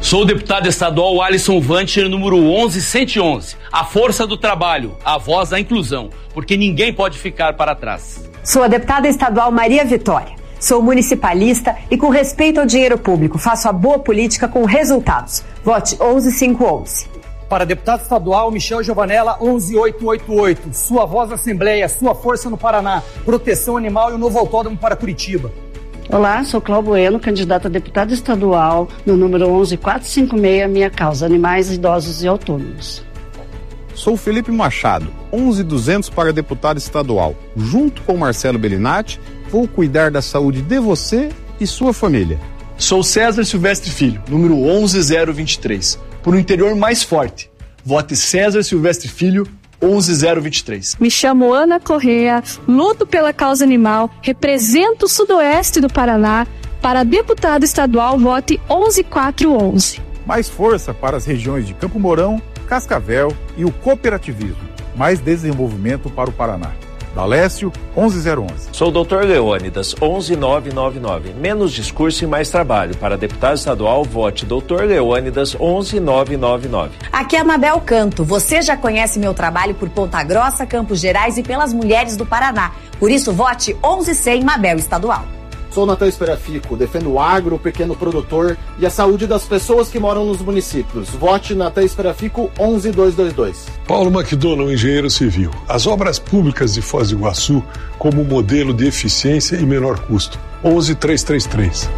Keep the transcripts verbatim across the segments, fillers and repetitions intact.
Sou o deputado estadual Alisson Vancher, número onze cento e onze. A força do trabalho, a voz da inclusão, porque ninguém pode ficar para trás. Sou a deputada estadual Maria Vitória. Sou municipalista e, com respeito ao dinheiro público, faço a boa política com resultados. Vote onze cinco onze. Para deputado estadual Michel Giovanella, onze oito oito oito. Sua voz na Assembleia, sua força no Paraná. Proteção animal e o novo autódromo para Curitiba. Olá, sou Cláudio Bueno, candidata a deputada estadual no número onze quatrocentos e cinquenta e seis, minha causa, animais, idosos e autônomos. Sou Felipe Machado, onze duzentos para deputado estadual. Junto com Marcelo Bellinati, vou cuidar da saúde de você e sua família. Sou César Silvestre Filho, número onze zero vinte e três. Por um interior mais forte, vote César Silvestre Filho, onze zero vinte e três. Me chamo Ana Correa, luto pela causa animal, represento o sudoeste do Paraná. Para deputado estadual, vote onze quatrocentos e onze. Mais força para as regiões de Campo Mourão, Cascavel e o cooperativismo. Mais desenvolvimento para o Paraná. Dalécio, onze zero onze. Sou o doutor Leônidas, onze nove nove nove. Menos discurso e mais trabalho. Para deputado estadual, vote doutor Leônidas, onze nove nove nove. Aqui é a Mabel Canto. Você já conhece meu trabalho por Ponta Grossa, Campos Gerais e pelas mulheres do Paraná. Por isso, vote onze cem Mabel Estadual. Sou Natan Esperafico, defendo o agro, o pequeno produtor e a saúde das pessoas que moram nos municípios. Vote Natan Esperafico onze dois dois dois. Paulo McDonald, engenheiro civil. As obras públicas de Foz do Iguaçu como modelo de eficiência e menor custo. onze trezentos e trinta e três.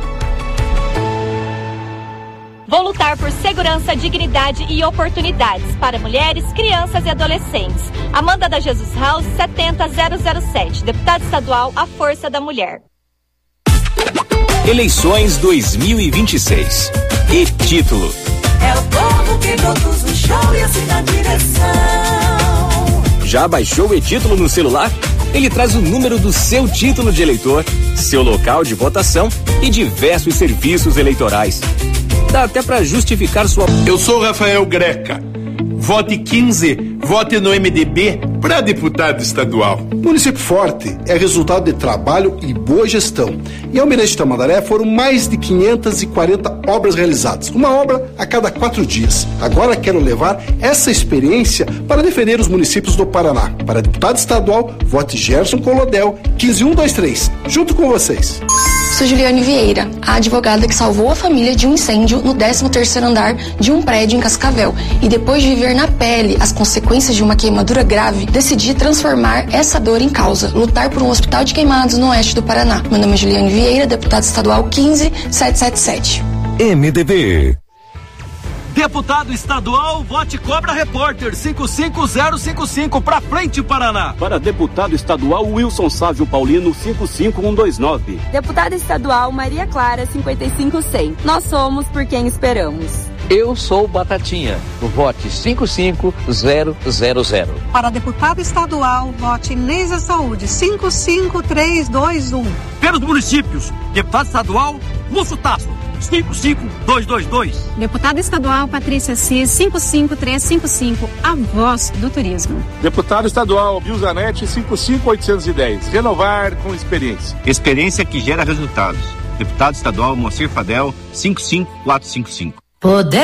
Vou lutar por segurança, dignidade e oportunidades para mulheres, crianças e adolescentes. Amanda da Jesus House, setenta zero zero sete. Deputada estadual, a força da mulher. Eleições dois mil e vinte e seis. E título: é o povo que produz o show e assim na direção. Já baixou o e-título no celular? Ele traz o número do seu título de eleitor, seu local de votação e diversos serviços eleitorais. Dá até para justificar sua... Eu sou Rafael Greca. Vote quinze, vote no M D B para deputado estadual. Município forte é resultado de trabalho e boa gestão. Em Almirante Tamandaré foram mais de quinhentas e quarenta obras realizadas, uma obra a cada quatro dias. Agora quero levar essa experiência para defender os municípios do Paraná. Para deputado estadual, vote Gerson Colodel, quinze um dois três, junto com vocês. Sou Juliane Vieira, a advogada que salvou a família de um incêndio no décimo terceiro andar de um prédio em Cascavel. E depois de viver na pele as consequências de uma queimadura grave, decidi transformar essa dor em causa, lutar por um hospital de queimados no oeste do Paraná. Meu nome é Juliane Vieira, deputada estadual quinze sete sete sete. M D B. Deputado estadual, vote Cobra Repórter cinco cinco zero cinco cinco pra frente, Paraná. Para deputado estadual Wilson Sávio Paulino cinco cinco um dois nove. Deputada estadual Maria Clara cinquenta e cinco cem. Nós somos por quem esperamos. Eu sou Batatinha, vote cinco cinco zero zero zero. Para deputado estadual, vote Neisa Saúde cinco cinco três dois um. Pelos municípios, deputado estadual Lúcio Tasso cinco cinco dois dois dois. Deputada estadual Patrícia Cis cinco cinco três cinco cinco, a voz do turismo. Deputado estadual Bilzanete cinco cinco oitocentos e dez, renovar com experiência. Experiência que gera resultados. Deputado estadual Moacir Fadel cinco cinco quatro cinco cinco. Poder